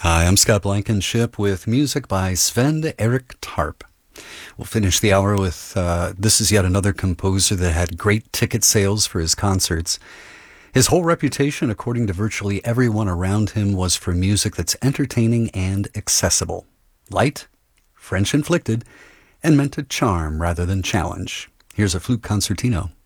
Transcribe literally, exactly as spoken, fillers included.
Hi, I'm Scott Blankenship with music by Sven Erik Tarp. We'll finish the hour with, uh, this is yet another composer that had great ticket sales for his concerts. His whole reputation, according to virtually everyone around him, was for music that's entertaining and accessible. Light, French-inflicted, and meant to charm rather than challenge. Here's a flute concertino.